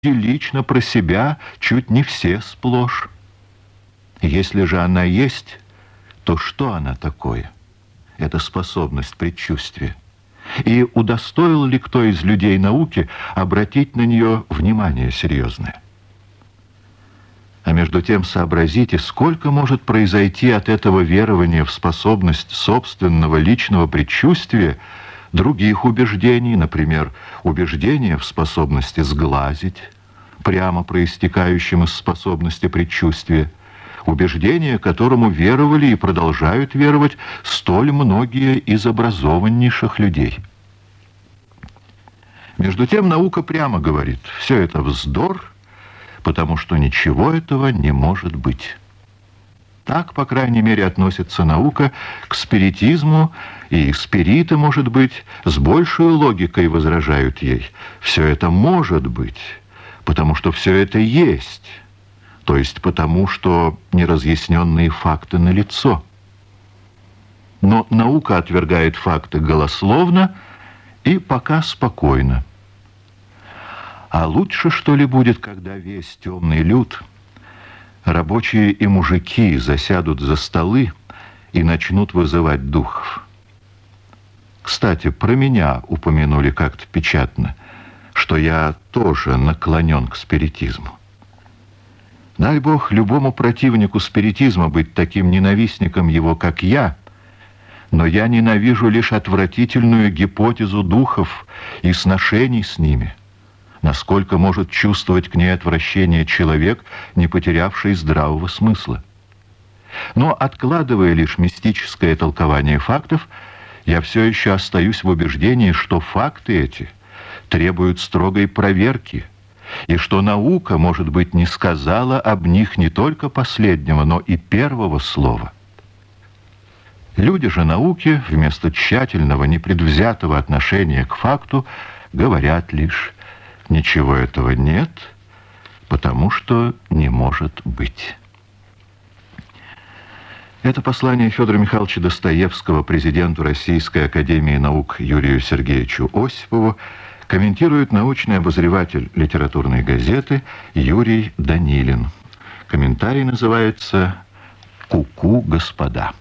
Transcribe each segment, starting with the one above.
лично про себя чуть не все сплошь. Если же она есть, то что она такое? Это способность предчувствия. И удостоил ли кто из людей науки обратить на нее внимание серьезное? А между тем сообразите, сколько может произойти от этого верования в способность собственного личного предчувствия других убеждений, например, убеждения в способности сглазить, прямо проистекающим из способности предчувствия, убеждение, которому веровали и продолжают веровать столь многие из образованнейших людей. Между тем наука прямо говорит, все это вздор, потому что ничего этого не может быть. Так, по крайней мере, относится наука к спиритизму, и спириты, может быть, с большей логикой возражают ей. Все это может быть, потому что все это есть, то есть потому, что неразъясненные факты налицо. Но наука отвергает факты голословно и пока спокойно. А лучше, что ли, будет, когда весь темный люд, рабочие и мужики засядут за столы и начнут вызывать духов. Кстати, про меня упомянули как-то печатно, что я тоже наклонен к спиритизму. Дай Бог любому противнику спиритизма быть таким ненавистником его, как я, но я ненавижу лишь отвратительную гипотезу духов и сношений с ними. Насколько может чувствовать к ней отвращение человек, не потерявший здравого смысла. Но, откладывая лишь мистическое толкование фактов, я все еще остаюсь в убеждении, что факты эти требуют строгой проверки, и что наука, может быть, не сказала об них не только последнего, но и первого слова. Люди же науки, вместо тщательного, непредвзятого отношения к факту, говорят лишь: ничего этого нет, потому что не может быть. Это послание Федора Михайловича Достоевского президенту Российской академии наук Юрию Сергеевичу Осипову комментирует научный обозреватель литературной газеты Юрий Данилин. Комментарий называется «Ку-ку, господа».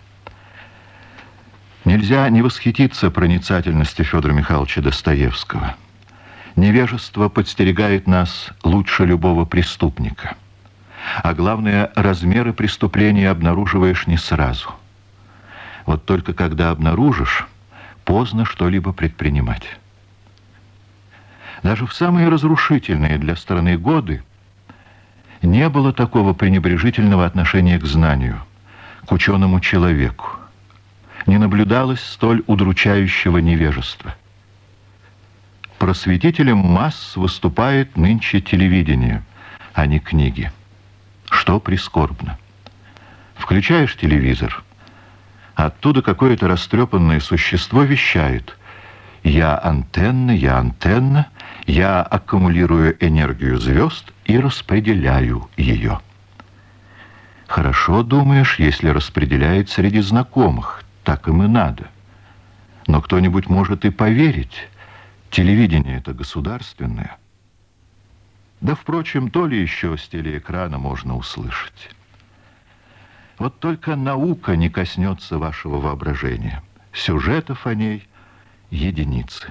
Нельзя не восхититься проницательностью Федора Михайловича Достоевского. Невежество подстерегает нас лучше любого преступника. А главное, размеры преступления обнаруживаешь не сразу. Вот только когда обнаружишь, поздно что-либо предпринимать. Даже в самые разрушительные для страны годы не было такого пренебрежительного отношения к знанию, к ученому человеку. Не наблюдалось столь удручающего невежества. Просветителем масс выступает нынче телевидение, а не книги. Что прискорбно. Включаешь телевизор, оттуда какое-то растрепанное существо вещает: я антенна, я аккумулирую энергию звезд и распределяю ее. Хорошо, думаешь, если распределяет среди знакомых, так им и надо. Но кто-нибудь может и поверить. Телевидение это государственное. Да, впрочем, то ли еще с телеэкрана можно услышать. Вот только наука не коснется вашего воображения. Сюжетов о ней единицы.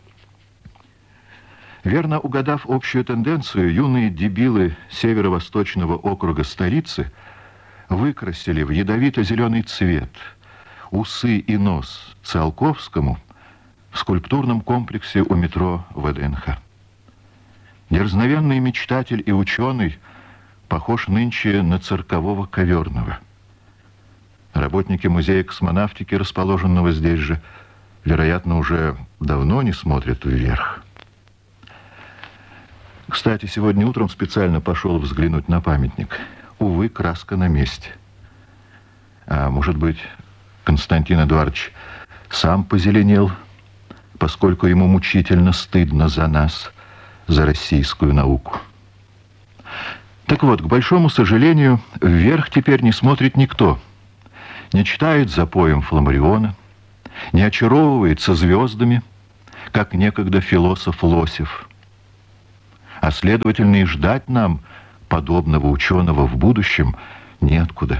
Верно угадав общую тенденцию, юные дебилы северо-восточного округа столицы выкрасили в ядовито-зеленый цвет усы и нос Циолковскому в скульптурном комплексе у метро ВДНХ. Дерзновенный мечтатель и ученый похож нынче на циркового Коверного. Работники музея космонавтики, расположенного здесь же, вероятно, уже давно не смотрят вверх. Кстати, сегодня утром специально пошел взглянуть на памятник. Увы, краска на месте. А может быть, Константин Эдуардович сам позеленел, поскольку ему мучительно стыдно за нас, за российскую науку. Так вот, к большому сожалению, вверх теперь не смотрит никто. Не читает запоем Фламариона, не очаровывается звездами, как некогда философ Лосев. а следовательно и ждать нам подобного ученого в будущем неоткуда.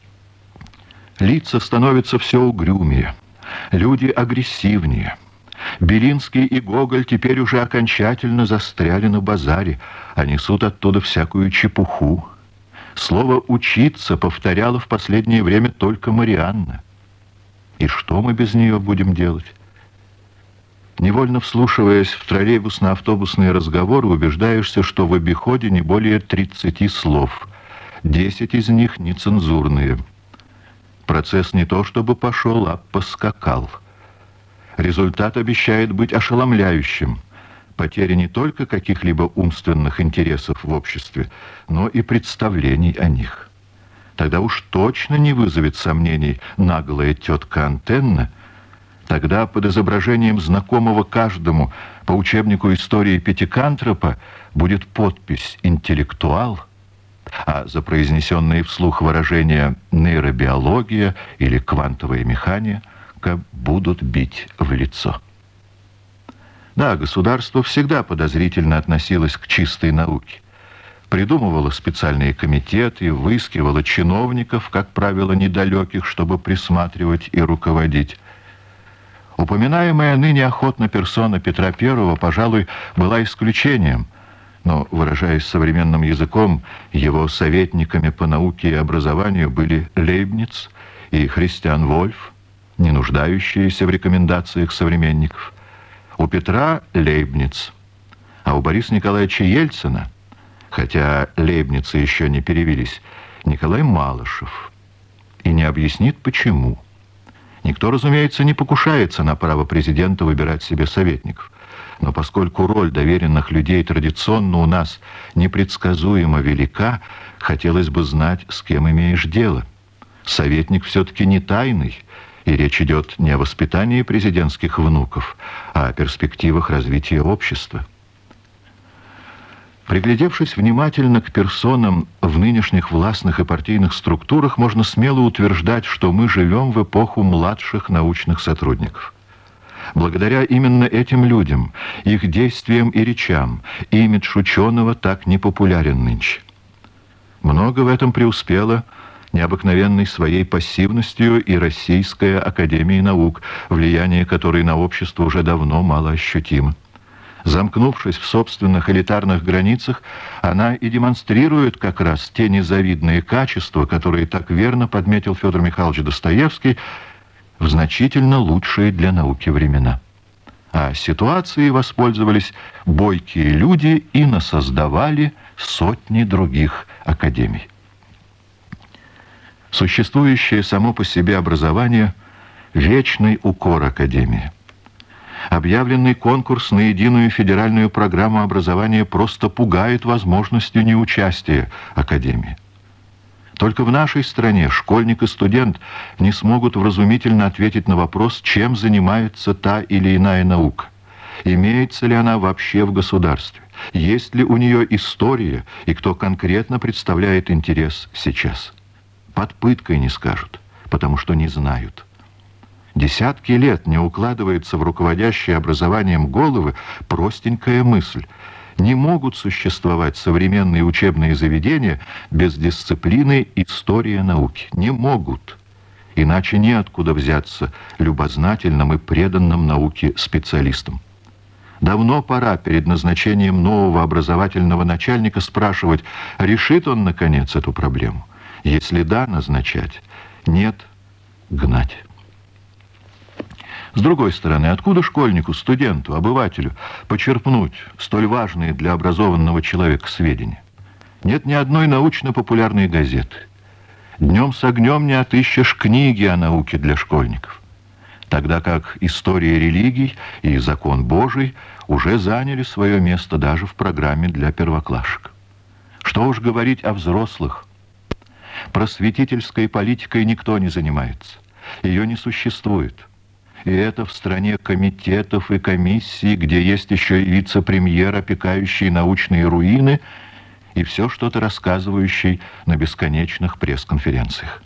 Лица становятся все угрюмее, люди агрессивнее. Белинский и Гоголь теперь уже окончательно застряли на базаре, а несут оттуда всякую чепуху. Слово «учиться» повторяла в последнее время только Марианна. И что мы без нее будем делать? Невольно вслушиваясь в троллейбусно-автобусные разговоры, убеждаешься, что в обиходе не более 30 слов. 10 из них нецензурные. Процесс не то чтобы пошел, а поскакал. Результат обещает быть ошеломляющим. Потеря не только каких-либо умственных интересов в обществе, но и представлений о них. Тогда уж точно не вызовет сомнений наглая тетка Антенна. Тогда под изображением знакомого каждому по учебнику истории Пятикантропа будет подпись «Интеллектуал», а за произнесенные вслух выражения «нейробиология» или «квантовая механика» будут бить в лицо. Да, государство всегда подозрительно относилось к чистой науке. Придумывало специальные комитеты, выискивало чиновников, как правило, недалеких, чтобы присматривать и руководить. Упоминаемая ныне охотно персона Петра I, пожалуй, была исключением, но, выражаясь современным языком, его советниками по науке и образованию были Лейбниц и Христиан Вольф, не нуждающиеся в рекомендациях современников. У Петра Лейбниц, а у Бориса Николаевича Ельцина, хотя Лейбницы еще не перевелись, Николай Малышев. И не объяснит, почему. Никто, разумеется, не покушается на право президента выбирать себе советников. Но поскольку роль доверенных людей традиционно у нас непредсказуемо велика, хотелось бы знать, с кем имеешь дело. Советник все-таки не тайный, и речь идет не о воспитании президентских внуков, а о перспективах развития общества. Приглядевшись внимательно к персонам в нынешних властных и партийных структурах, можно смело утверждать, что мы живем в эпоху младших научных сотрудников. Благодаря именно этим людям, их действиям и речам, имидж ученого так непопулярен нынче. Много в этом преуспело необыкновенной своей пассивностью и Российская академия наук, влияние которой на общество уже давно малоощутимо. Замкнувшись в собственных элитарных границах, она и демонстрирует как раз те незавидные качества, которые так верно подметил Федор Михайлович Достоевский, в значительно лучшие для науки времена. А ситуацией воспользовались бойкие люди и насоздавали сотни других академий. Существующее само по себе образование – вечный укор академии. Объявленный конкурс на единую федеральную программу образования просто пугает возможностью неучастия академии. Только в нашей стране школьник и студент не смогут вразумительно ответить на вопрос, чем занимается та или иная наука. Имеется ли она вообще в государстве? Есть ли у нее история и кто конкретно представляет интерес сейчас? Под пыткой не скажут, потому что не знают. Десятки лет не укладывается в руководящие образованием головы простенькая мысль. Не могут существовать современные учебные заведения без дисциплины история науки. Не могут. Иначе неоткуда взяться любознательным и преданным науке специалистам. Давно пора перед назначением нового образовательного начальника спрашивать, решит он, наконец, эту проблему. Если да, назначать. Нет, гнать. С другой стороны, откуда школьнику, студенту, обывателю почерпнуть столь важные для образованного человека сведения? Нет ни одной научно-популярной газеты. Днем с огнем не отыщешь книги о науке для школьников. Тогда как история религий и закон Божий уже заняли свое место даже в программе для первоклашек. Что уж говорить о взрослых. Просветительской политикой никто не занимается. Ее не существует. И это в стране комитетов и комиссий, где есть еще и вице-премьер, опекающий научные руины, и все что-то рассказывающий на бесконечных пресс-конференциях.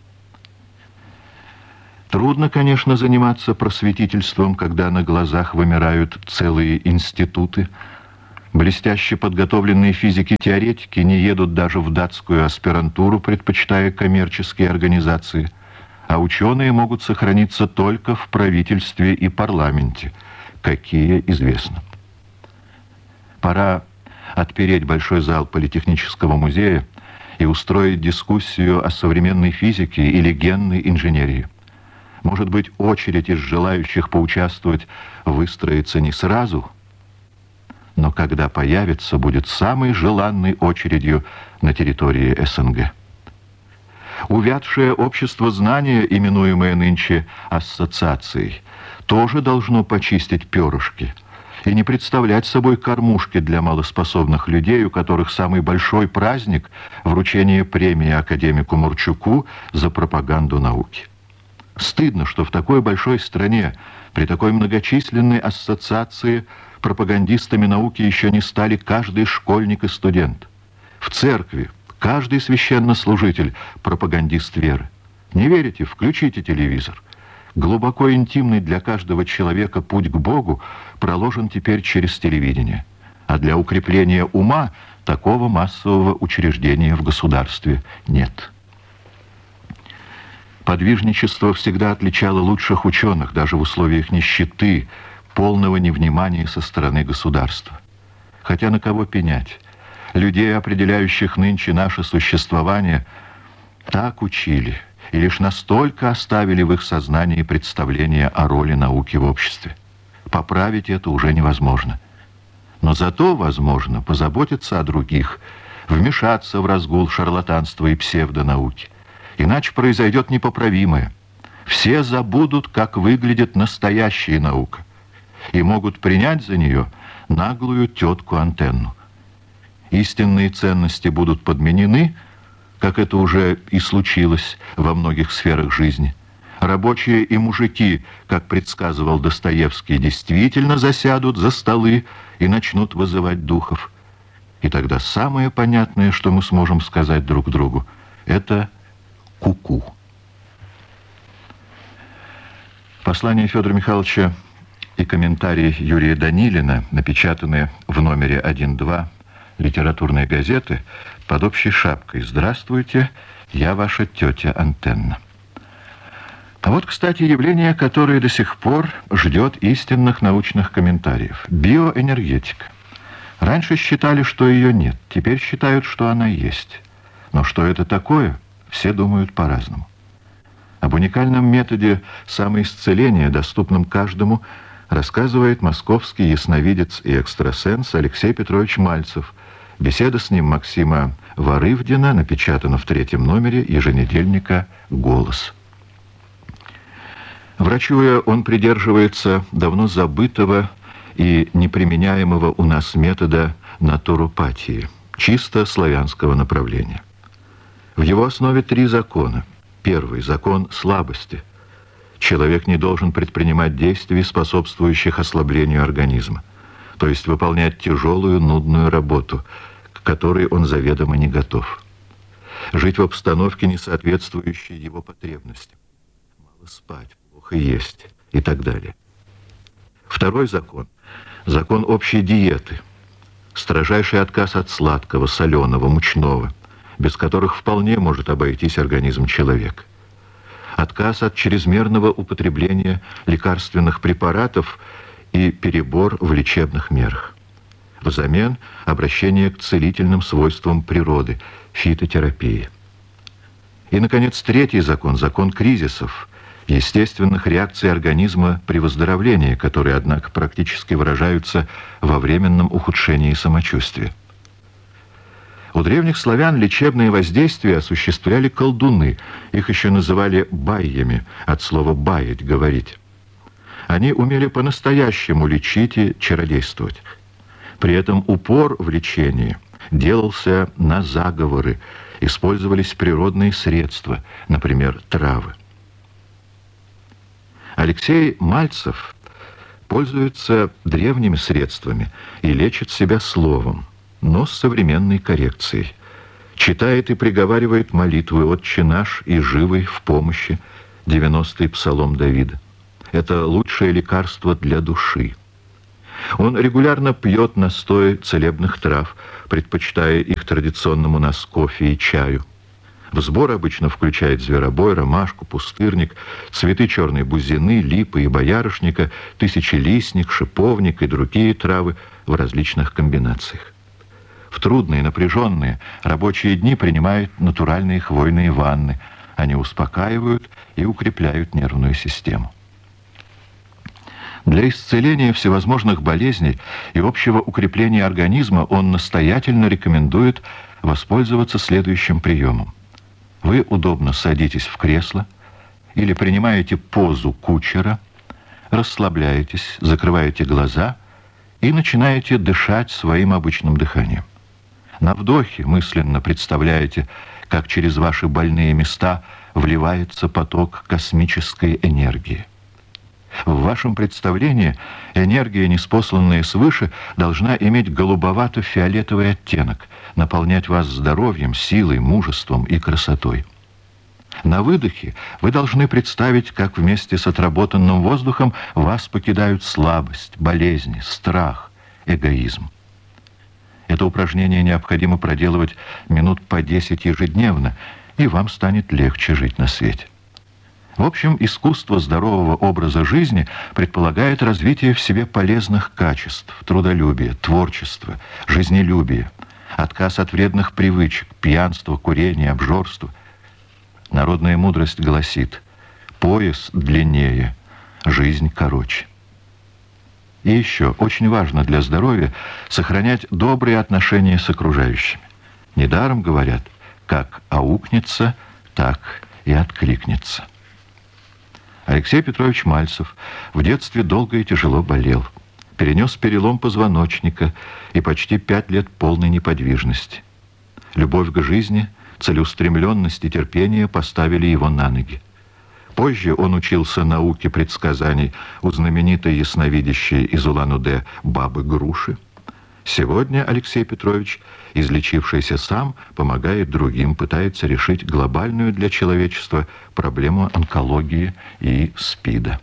Трудно, конечно, заниматься просветительством, когда на глазах вымирают целые институты. Блестяще подготовленные физики-теоретики не едут даже в датскую аспирантуру, предпочитая коммерческие организации, а ученые могут сохраниться только в правительстве и парламенте, какие известно. Пора отпереть большой зал Политехнического музея и устроить дискуссию о современной физике или генной инженерии. Может быть, очередь из желающих поучаствовать выстроится не сразу, но когда появится, будет самой желанной очередью на территории СНГ. Увядшее общество знания, именуемое нынче ассоциацией, тоже должно почистить перышки и не представлять собой кормушки для малоспособных людей, у которых самый большой праздник — вручение премии академику Мурчуку за пропаганду науки. Стыдно, что в такой большой стране, при такой многочисленной ассоциации, пропагандистами науки еще не стали каждый школьник и студент. В церкви каждый священнослужитель — пропагандист веры. Не верите? Включите телевизор. Глубоко интимный для каждого человека путь к Богу проложен теперь через телевидение. А для укрепления ума такого массового учреждения в государстве нет. Подвижничество всегда отличало лучших ученых, даже в условиях нищеты, полного невнимания со стороны государства. Хотя на кого пенять? Людей, определяющих нынче наше существование, так учили и лишь настолько оставили в их сознании представление о роли науки в обществе. Поправить это уже невозможно. Но зато возможно позаботиться о других, вмешаться в разгул шарлатанства и псевдонауки. Иначе произойдет непоправимое. Все забудут, как выглядит настоящая наука, и могут принять за нее наглую тетку-антенну. Истинные ценности будут подменены, как это уже и случилось во многих сферах жизни. Рабочие и мужики, как предсказывал Достоевский, действительно засядут за столы и начнут вызывать духов. И тогда самое понятное, что мы сможем сказать друг другу, это ку-ку. Послание Федора Михайловича и комментарий Юрия Данилина, напечатанные в номере 1-2 литературной газеты под общей шапкой «Здравствуйте, я ваша тетя Антенна». А вот, кстати, явление, которое до сих пор ждет истинных научных комментариев. Биоэнергетика. Раньше считали, что ее нет, теперь считают, что она есть. Но что это такое, все думают по-разному. Об уникальном методе самоисцеления, доступном каждому, рассказывает московский ясновидец и экстрасенс Алексей Петрович Мальцев. Беседа с ним Максима Варывдина напечатана в 3-м номере еженедельника «Голос». Врачуя, он придерживается давно забытого и неприменяемого у нас метода натуропатии, чисто славянского направления. В его основе 3 закона. Первый — закон слабости. Человек не должен предпринимать действий, способствующих ослаблению организма, то есть выполнять тяжелую, нудную работу, к которой он заведомо не готов. Жить в обстановке, не соответствующей его потребностям. Мало спать, плохо есть и так далее. Второй закон — закон общей диеты. Строжайший отказ от сладкого, соленого, мучного, без которых вполне может обойтись организм человека. Отказ от чрезмерного употребления лекарственных препаратов и перебор в лечебных мерах. Взамен обращение к целительным свойствам природы, фитотерапии. И, наконец, 3-й закон, закон кризисов, естественных реакций организма при выздоровлении, которые, однако, практически выражаются во временном ухудшении самочувствия. У древних славян лечебные воздействия осуществляли колдуны, их еще называли байями, от слова «баять» — говорить. Они умели по-настоящему лечить и чародействовать. При этом упор в лечении делался на заговоры, использовались природные средства, например, травы. Алексей Мальцев пользуется древними средствами и лечит себя словом, но с современной коррекцией. Читает и приговаривает молитвы «Отче наш» и «Живый в помощи», 90-й псалом Давида. Это лучшее лекарство для души. Он регулярно пьет настои целебных трав, предпочитая их традиционному нас кофе и чаю. В сбор обычно включает зверобой, ромашку, пустырник, цветы черной бузины, липы и боярышника, тысячелистник, шиповник и другие травы в различных комбинациях. В трудные, напряженные рабочие дни принимают натуральные хвойные ванны. Они успокаивают и укрепляют нервную систему. Для исцеления всевозможных болезней и общего укрепления организма он настоятельно рекомендует воспользоваться следующим приемом. Вы удобно садитесь в кресло или принимаете позу кучера, расслабляетесь, закрываете глаза и начинаете дышать своим обычным дыханием. На вдохе мысленно представляете, как через ваши больные места вливается поток космической энергии. В вашем представлении энергия, ниспосланная свыше, должна иметь голубовато-фиолетовый оттенок, наполнять вас здоровьем, силой, мужеством и красотой. На выдохе вы должны представить, как вместе с отработанным воздухом вас покидают слабость, болезни, страх, эгоизм. Это упражнение необходимо проделывать минут по 10 ежедневно, и вам станет легче жить на свете. В общем, искусство здорового образа жизни предполагает развитие в себе полезных качеств, трудолюбия, творчества, жизнелюбия, отказ от вредных привычек, пьянства, курения, обжорства. Народная мудрость гласит: пояс длиннее, жизнь короче. И еще очень важно для здоровья сохранять добрые отношения с окружающими. Недаром говорят: как аукнется, так и откликнется. Алексей Петрович Мальцев в детстве долго и тяжело болел. Перенес перелом позвоночника и почти 5 лет полной неподвижности. Любовь к жизни, целеустремленность и терпение поставили его на ноги. Позже он учился науке предсказаний у знаменитой ясновидящей из Улан-Удэ бабы Груши. Сегодня Алексей Петрович, излечившийся сам, помогает другим, пытается решить глобальную для человечества проблему онкологии и СПИДа.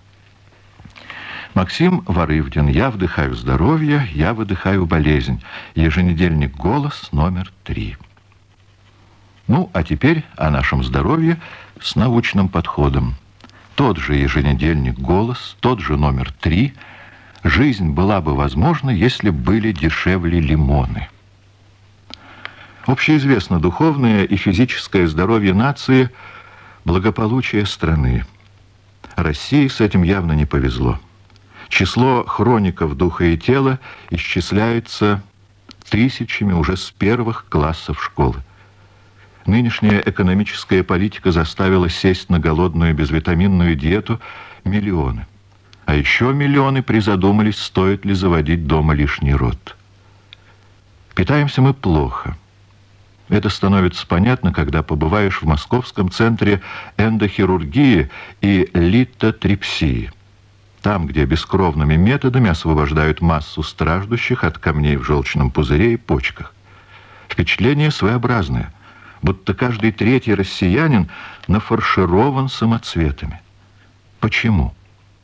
Максим Варывдин. Я вдыхаю здоровье, я выдыхаю болезнь. Еженедельник «Голос» номер 3. Ну, а теперь о нашем здоровье с научным подходом. Тот же еженедельник «Голос», тот же номер 3. Жизнь была бы возможна, если были дешевле лимоны. Общеизвестно, духовное и физическое здоровье нации – благополучие страны. России с этим явно не повезло. Число хроников духа и тела исчисляется тысячами уже с первых классов школы. Нынешняя экономическая политика заставила сесть на голодную безвитаминную диету миллионы. А еще миллионы призадумались, стоит ли заводить дома лишний род. Питаемся мы плохо. Это становится понятно, когда побываешь в Московском центре эндохирургии и литотрипсии. Там, где бескровными методами освобождают массу страждущих от камней в желчном пузыре и почках. Впечатление своеобразное, будто каждый третий россиянин нафарширован самоцветами. Почему?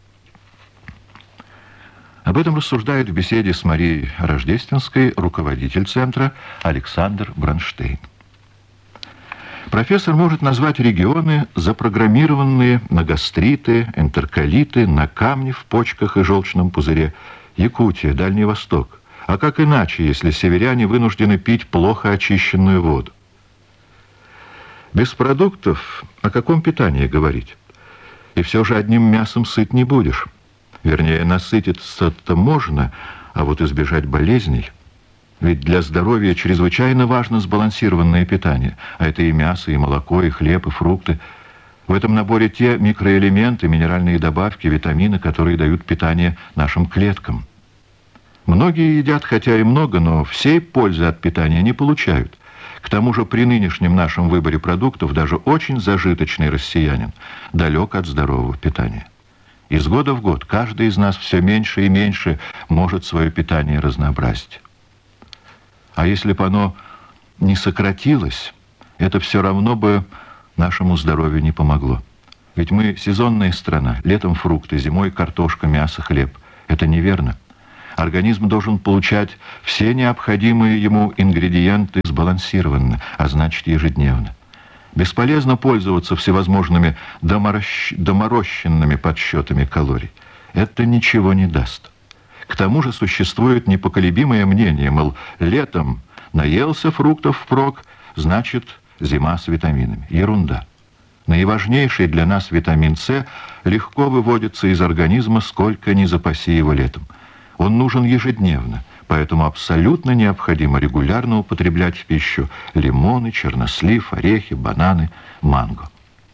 Об этом рассуждает в беседе с Марией Рождественской руководитель центра Александр Бронштейн. Профессор может назвать регионы, запрограммированные на гастриты, энтероколиты, на камни в почках и желчном пузыре. Якутия, Дальний Восток. А как иначе, если северяне вынуждены пить плохо очищенную воду? Без продуктов о каком питании говорить? И все же одним мясом сыт не будешь. Вернее, насытиться-то можно, а вот избежать болезней. Ведь для здоровья чрезвычайно важно сбалансированное питание. А это и мясо, и молоко, и хлеб, и фрукты. В этом наборе те микроэлементы, минеральные добавки, витамины, которые дают питание нашим клеткам. Многие едят, хотя и много, но всей пользы от питания не получают. К тому же при нынешнем нашем выборе продуктов даже очень зажиточный россиянин далек от здорового питания. Из года в год каждый из нас все меньше и меньше может свое питание разнообразить. А если бы оно не сократилось, это все равно бы нашему здоровью не помогло. Ведь мы сезонная страна. Летом фрукты, зимой картошка, мясо, хлеб. Это неверно. Организм должен получать все необходимые ему ингредиенты сбалансированно, а значит ежедневно. Бесполезно пользоваться всевозможными доморощенными подсчетами калорий. Это ничего не даст. К тому же существует непоколебимое мнение, мол, летом наелся фруктов впрок, значит, зима с витаминами. Ерунда. Наиважнейший для нас витамин С легко выводится из организма, сколько ни запаси его летом. Он нужен ежедневно, поэтому абсолютно необходимо регулярно употреблять в пищу лимоны, чернослив, орехи, бананы, манго.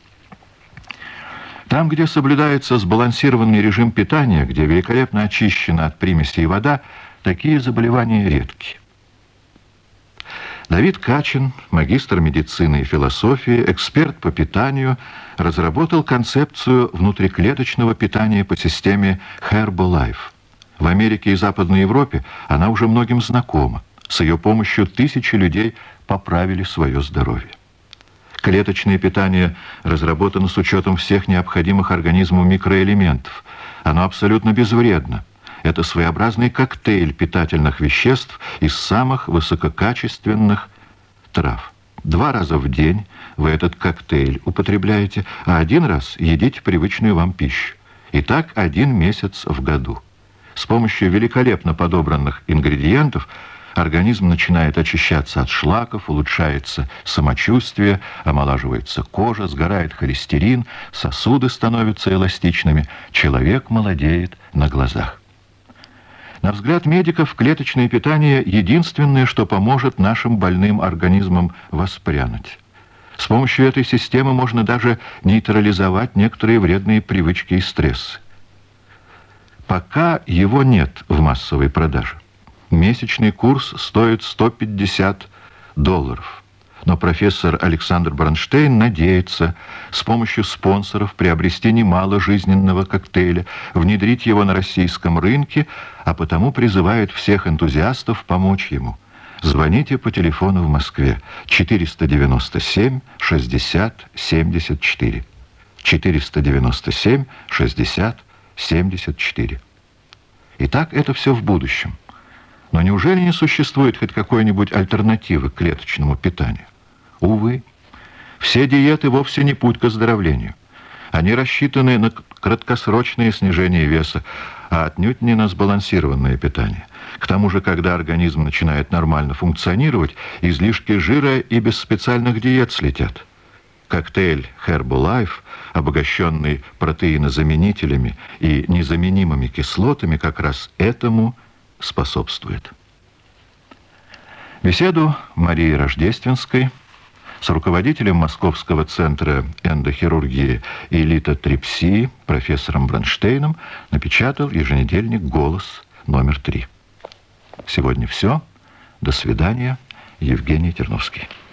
Там, где соблюдается сбалансированный режим питания, где великолепно очищена от примесей вода, такие заболевания редки. Давид Качин, магистр медицины и философии, эксперт по питанию, разработал концепцию внутриклеточного питания по системе Herbalife. В Америке и Западной Европе она уже многим знакома. С ее помощью тысячи людей поправили свое здоровье. Клеточное питание разработано с учетом всех необходимых организму микроэлементов. Оно абсолютно безвредно. Это своеобразный коктейль питательных веществ из самых высококачественных трав. 2 раза в день вы этот коктейль употребляете, а 1 раз едите привычную вам пищу. И так 1 месяц в году. С помощью великолепно подобранных ингредиентов организм начинает очищаться от шлаков, улучшается самочувствие, омолаживается кожа, сгорает холестерин, сосуды становятся эластичными, человек молодеет на глазах. На взгляд медиков, клеточное питание – единственное, что поможет нашим больным организмам воспрянуть. С помощью этой системы можно даже нейтрализовать некоторые вредные привычки и стрессы. Пока его нет в массовой продаже. Месячный курс стоит $150. Но профессор Александр Бронштейн надеется с помощью спонсоров приобрести немало жизненного коктейля, внедрить его на российском рынке, а потому призывает всех энтузиастов помочь ему. Звоните по телефону в Москве 497 60 74. 497 60 74. Итак, это все в будущем. Но неужели не существует хоть какой-нибудь альтернативы к клеточному питанию? Увы, все диеты вовсе не путь к оздоровлению. Они рассчитаны на краткосрочное снижение веса, а отнюдь не на сбалансированное питание. К тому же, когда организм начинает нормально функционировать, излишки жира и без специальных диет слетят. Коктейль Herbalife, обогащенный протеинозаменителями и незаменимыми кислотами, как раз этому способствует. Беседу Марии Рождественской с руководителем Московского центра эндохирургии и литотрипсии профессором Бронштейном напечатал еженедельник «Голос» номер 3. Сегодня все. До свидания. Евгений Терновский.